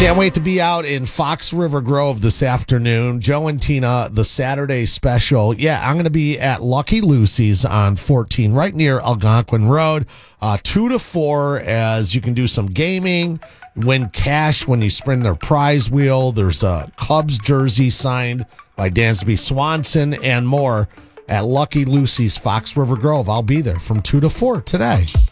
Can't wait to be out in Fox River Grove this afternoon. Joe and Tina, the Saturday special. Yeah, I'm going to be at Lucky Lucy's on 14, right near Algonquin Road, 2 to 4, as you can do some gaming, win cash when you spin their prize wheel. There's a Cubs jersey signed by Dansby Swanson and more at Lucky Lucy's Fox River Grove. I'll be there from 2 to 4 today.